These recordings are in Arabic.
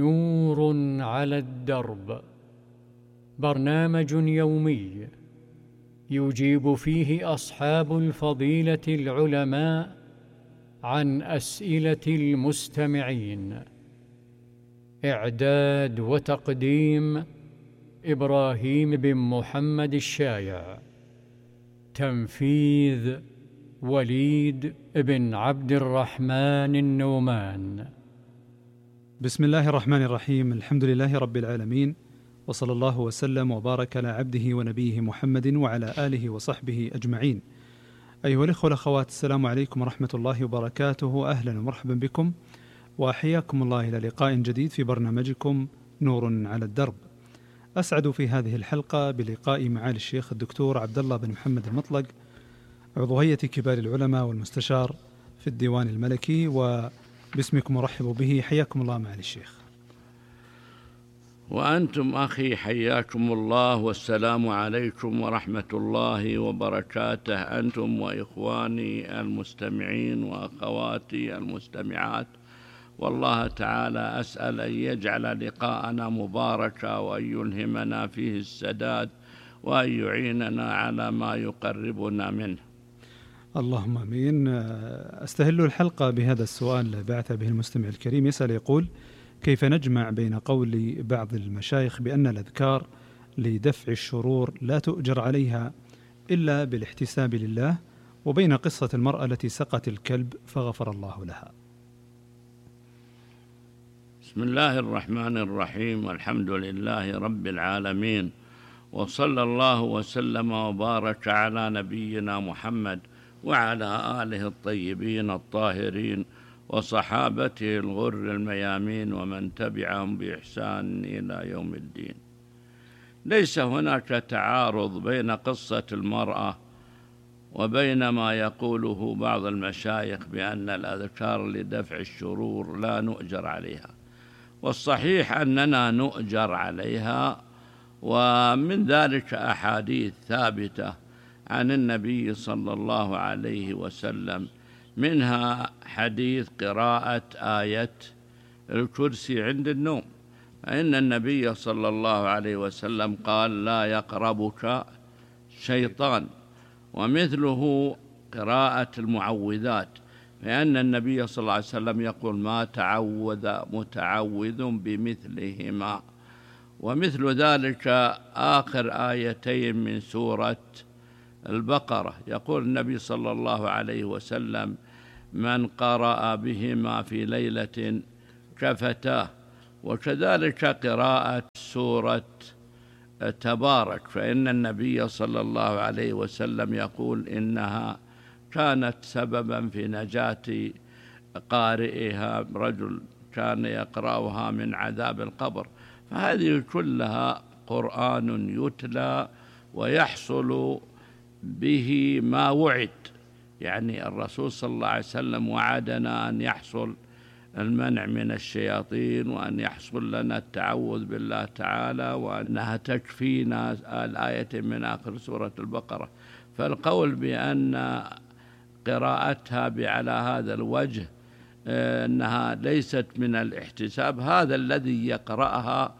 نور على الدرب، برنامج يومي يجيب فيه أصحاب الفضيلة العلماء عن أسئلة المستمعين. إعداد وتقديم إبراهيم بن محمد الشايع. تنفيذ وليد بن عبد الرحمن النومان. بسم الله الرحمن الرحيم. الحمد لله رب العالمين، وصلى الله وسلم وبارك على عبده ونبيه محمد وعلى آله وصحبه أجمعين. أيها الإخوة والأخوات، السلام عليكم ورحمة الله وبركاته. أهلا ومرحبا بكم وأحياكم الله إلى لقاء جديد في برنامجكم نور على الدرب. أسعد في هذه الحلقة بلقاء معالي الشيخ الدكتور عبد الله بن محمد المطلق، عضو هيئة كبار العلماء والمستشار في الديوان الملكي، وباسمكم ورحب به. حياكم الله معالي الشيخ. وأنتم أخي حياكم الله، والسلام عليكم ورحمة الله وبركاته، أنتم وإخواني المستمعين وأخواتي المستمعات. والله تعالى أسأل أن يجعل لقاءنا مباركا، وأن يلهمنا فيه السداد، وأن يعيننا على ما يقربنا منه. اللهم آمين. أستهل الحلقة بهذا السؤال بعث به المستمع الكريم، يسأل يقول: كيف نجمع بين قول بعض المشايخ بأن الأذكار لدفع الشرور لا تؤجر عليها إلا بالاحتساب لله، وبين قصة المرأة التي سقت الكلب فغفر الله لها؟ بسم الله الرحمن الرحيم، والحمد لله رب العالمين، وصلى الله وسلم وبارك على نبينا محمد وعلى آله الطيبين الطاهرين وصحابته الغر الميامين ومن تبعهم بإحسان إلى يوم الدين. ليس هناك تعارض بين قصة المرأة وبين ما يقوله بعض المشايخ بأن الأذكار لدفع الشرور لا نؤجر عليها، والصحيح أننا نؤجر عليها، ومن ذلك أحاديث ثابتة عن النبي صلى الله عليه وسلم، منها حديث قراءة آية الكرسي عند النوم، فإن النبي صلى الله عليه وسلم قال: لا يقربك شيطان. ومثله قراءة المعوذات، فإن النبي صلى الله عليه وسلم يقول: ما تعوذ متعوذ بمثلهما. ومثل ذلك آخر آيتين من سورة البقرة، يقول النبي صلى الله عليه وسلم: من قرأ بهما في ليلة كفتاه. وكذلك قراءة سورة تبارك، فإن النبي صلى الله عليه وسلم يقول: إنها كانت سببا في نجاة قارئها، رجل كان يقرأها من عذاب القبر. فهذه كلها قرآن يتلى ويحصل به ما وعد، يعني الرسول صلى الله عليه وسلم وعدنا أن يحصل المنع من الشياطين، وأن يحصل لنا التعوذ بالله تعالى، وأنها تكفينا الآية من آخر سورة البقرة. فالقول بأن قراءتها على هذا الوجه أنها ليست من الاحتساب، هذا الذي يقرأها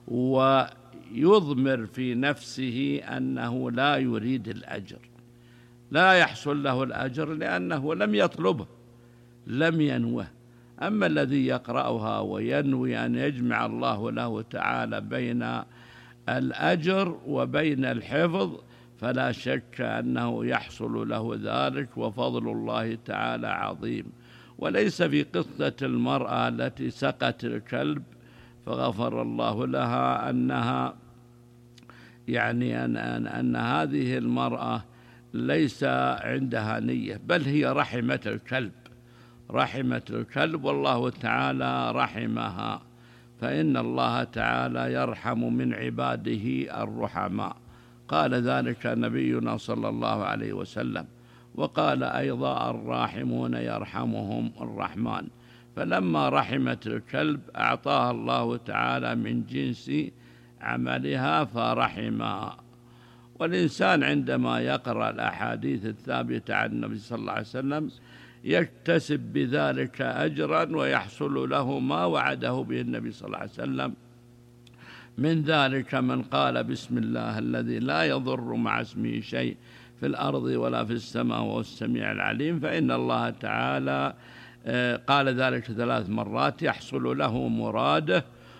ويضمر في نفسه أنه لا يريد الأجر، لا يحصل له الأجر لأنه لم يطلبه، لم ينوه. أما الذي يقرأها وينوي أن يجمع الله له تعالى بين الأجر وبين الحفظ، فلا شك أنه يحصل له ذلك، وفضل الله تعالى عظيم. وليس في قصة المرأة التي سقت الكلب فغفر الله لها أنها يعني أن هذه المرأة ليس عندها نية، بل هي رحمة الكلب، والله تعالى رحمها، فإن الله تعالى يرحم من عباده الرحماء. قال ذلك نبينا صلى الله عليه وسلم، وقال أيضا: الراحمون يرحمهم الرحمن. فلما رحمت الكلب أعطاها الله تعالى من جنس عملها فرحمها. والإنسان عندما يقرأ الأحاديث الثابتة عن النبي صلى الله عليه وسلم يكتسب بذلك أجرا ويحصل له ما وعده به النبي صلى الله عليه وسلم. من ذلك من قال بسم الله الذي لا يضر مع اسمه شيء في الأرض ولا في السماء وهو السميع العليم، فإن الله تعالى قال ذلك 3 مرات يحصل له مراده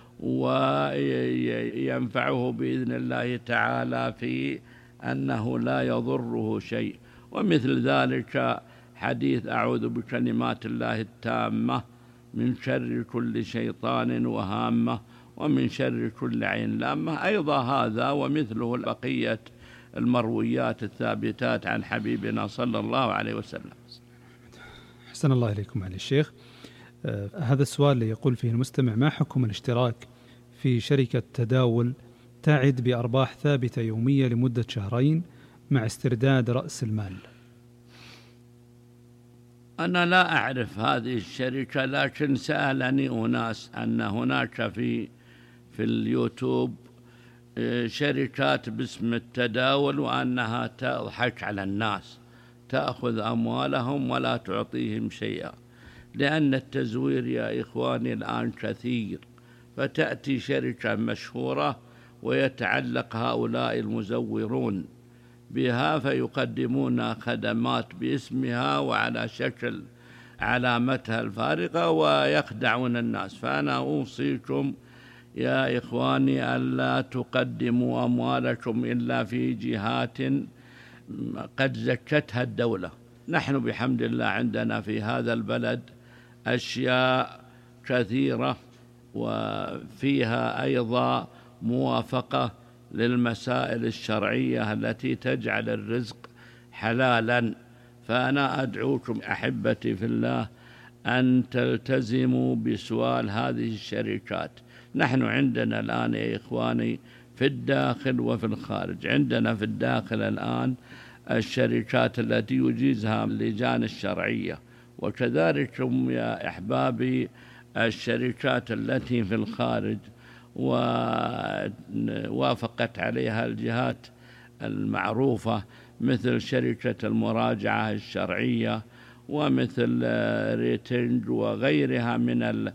وينفعه بإذن الله تعالى في أنه لا يضره شيء. ومثل ذلك حديث أعوذ بكلمات الله التامة من شر كل شيطان وهامة ومن شر كل عين لامة، أيضا هذا ومثله بقية المرويات الثابتات عن حبيبنا صلى الله عليه وسلم. أحسن الله إليكم علي الشيخ. هذا السؤال اللي يقول فيه المستمع: ما حكم الاشتراك في شركة تداول تعد بأرباح ثابتة يومية لمدة 2 شهر مع استرداد رأس المال؟ أنا لا أعرف هذه الشركة، لكن سألني أناس أن هناك في اليوتيوب شركات باسم التداول وأنها تضحك على الناس، تأخذ أموالهم ولا تعطيهم شيئا، لأن التزوير يا إخواني الآن كثير. فتأتي شركة مشهورة ويتعلق هؤلاء المزورون بها فيقدمون خدمات باسمها وعلى شكل علامتها الفارقة ويخدعون الناس. فأنا أوصيكم يا إخواني ألا تقدموا أموالكم إلا في جهات قد زكتها الدولة. نحن بحمد الله عندنا في هذا البلد أشياء كثيرة وفيها أيضا موافقة للمسائل الشرعية التي تجعل الرزق حلالا. فأنا أدعوكم أحبتي في الله أن تلتزموا بسؤال هذه الشركات. نحن عندنا الآن يا إخواني في الداخل وفي الخارج، عندنا في الداخل الآن الشركات التي يجيزها اللجان الشرعية، وكذلك يا أحبابي الشركات التي في الخارج ووافقت عليها الجهات المعروفة مثل شركة المراجعة الشرعية ومثل ريتنج وغيرها من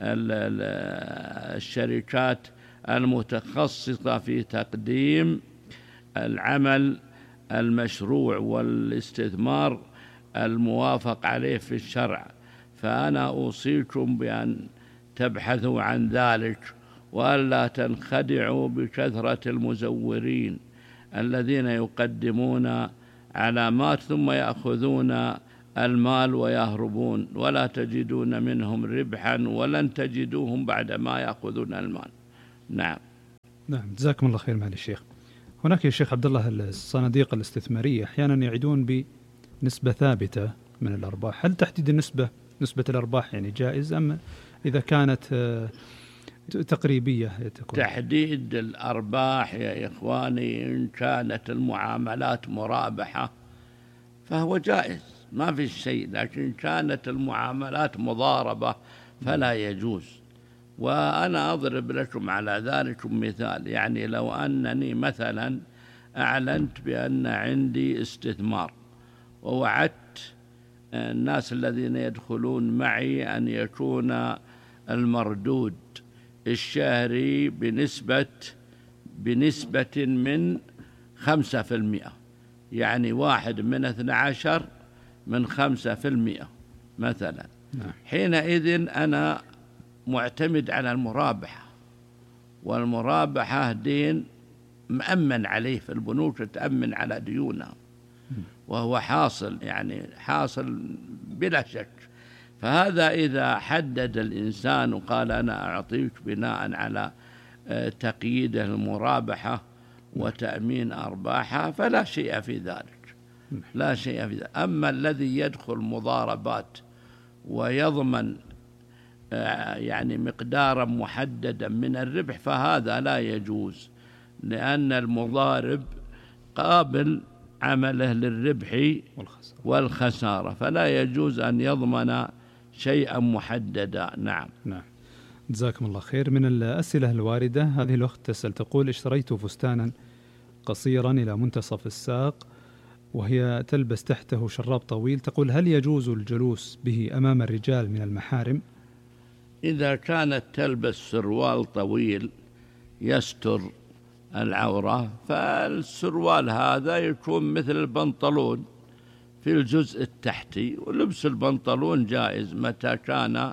الشركات المتخصصة في تقديم العمل المشروع والاستثمار الموافق عليه في الشرع. فأنا أوصيكم بأن تبحثوا عن ذلك وألا تنخدعوا بكثرة المزورين الذين يقدمون علامات ثم يأخذون المال ويهربون، ولا تجدون منهم ربحا ولن تجدوهم بعد ما يأخذون المال. نعم جزاكم الله خير معالي الشيخ. هناك يا شيخ عبد الله الصناديق الاستثمارية أحيانا يعدون بنسبة ثابتة من الأرباح، هل تحديد نسبة الأرباح يعني جائز أم إذا كانت تقريبية تكون؟ تحديد الأرباح يا إخواني إن كانت المعاملات مرابحة فهو جائز ما في شيء، لكن كانت المعاملات مضاربة فلا يجوز. وأنا أضرب لكم على ذلك مثال، يعني لو أنني مثلا أعلنت بأن عندي استثمار ووعدت الناس الذين يدخلون معي أن يكون المردود الشهري بنسبة من 5%، يعني 1 من 12 من 5% مثلا. حينئذ أنا معتمد على المرابحة، والمرابحة دين مأمن عليه في البنوك، تأمن على ديونها وهو حاصل، يعني حاصل بلا شك. فهذا إذا حدد الإنسان وقال أنا أعطيك بناء على تقييد المرابحة وتأمين أرباحها فلا شيء في ذلك، لا شيء في ذلك. أما الذي يدخل مضاربات ويضمن يعني مقدارا محددا من الربح فهذا لا يجوز، لأن المضارب قابل عمله للربح والخسارة، فلا يجوز أن يضمن شيئا محددا. نعم جزاكم الله خير. من الأسئلة الواردة هذه الأخت تسأل تقول: اشتريت فستانا قصيرا إلى منتصف الساق وهي تلبس تحته شراب طويل، تقول: هل يجوز الجلوس به أمام الرجال من المحارم؟ إذا كانت تلبس سروال طويل يستر العورة، فالسروال هذا يكون مثل البنطلون في الجزء التحتي، ولبس البنطلون جائز متى كان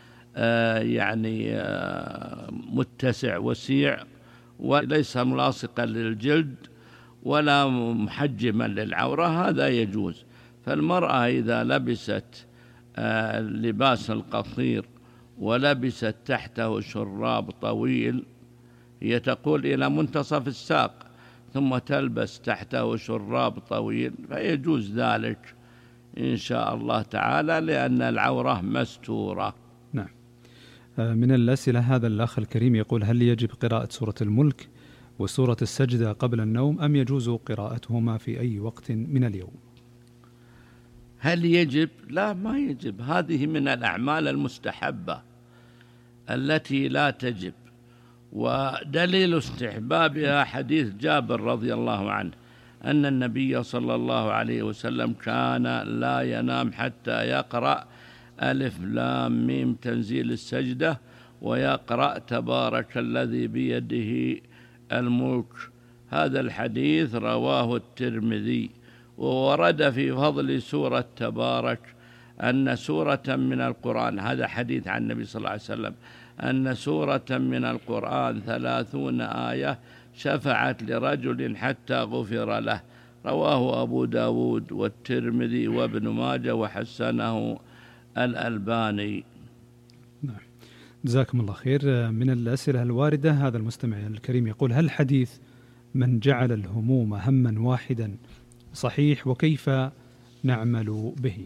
متسع وسيع وليس ملاصقا للجلد ولا محجما للعورة، هذا يجوز. فالمرأة إذا لبست اللباس القصير ولبست تحته شراب طويل، هي تقول إلى منتصف الساق، ثم تلبس تحته شراب طويل، فيجوز ذلك إن شاء الله تعالى، لأن العورة مستورة. نعم. من الأسئلة هذا الأخ الكريم يقول: هل يجب قراءة سورة الملك وسورة السجدة قبل النوم، أم يجوز قراءتهما في أي وقت من اليوم؟ هل يجب؟ لا، ما يجب. هذه من الأعمال المستحبة التي لا تجب، ودليل استحبابها حديث جابر رضي الله عنه أن النبي صلى الله عليه وسلم كان لا ينام حتى يقرأ ألف لام ميم تنزيل السجدة، ويقرأ تبارك الذي بيده الملك. هذا الحديث رواه الترمذي. وورد في فضل سورة تبارك أن سورة من القرآن، هذا حديث عن النبي صلى الله عليه وسلم، أن سورة من القرآن 30 آية شفعت لرجل حتى غفر له. رواه أبو داود والترمذي وابن ماجه وحسنه الألباني. نعم، جزاكم الله خير. من الأسئلة الواردة هذا المستمع الكريم يقول: هل حديث من جعل الهموم هما واحدا صحيح، وكيف نعمل به؟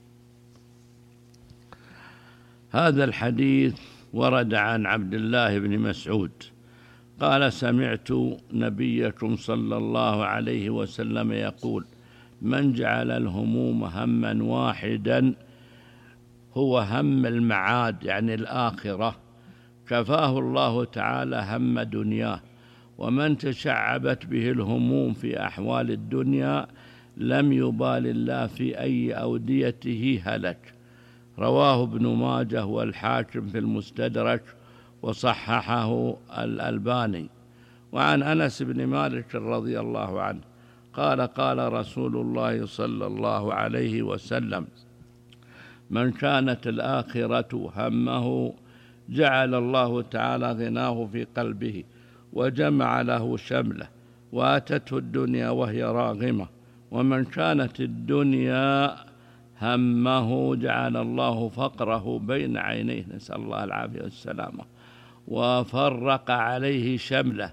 هذا الحديث ورد عن عبد الله بن مسعود قال: سمعت نبيكم صلى الله عليه وسلم يقول: من جعل الهموم هما واحدا، هو هم المعاد يعني الآخرة، كفاه الله تعالى هم دنياه. ومن تشعبت به الهموم في أحوال الدنيا لم يبال الله في أي أوديته هلك. رواه ابن ماجه والحاكم في المستدرك وصححه الألباني. وعن أنس بن مالك رضي الله عنه قال: قال رسول الله صلى الله عليه وسلم: من كانت الآخرة همه جعل الله تعالى غناه في قلبه وجمع له شمله، واتته الدنيا وهي راغمة. ومن كانت الدنيا همه جعل الله فقره بين عينيه، نسأل الله العافية والسلامة، وفرق عليه شمله،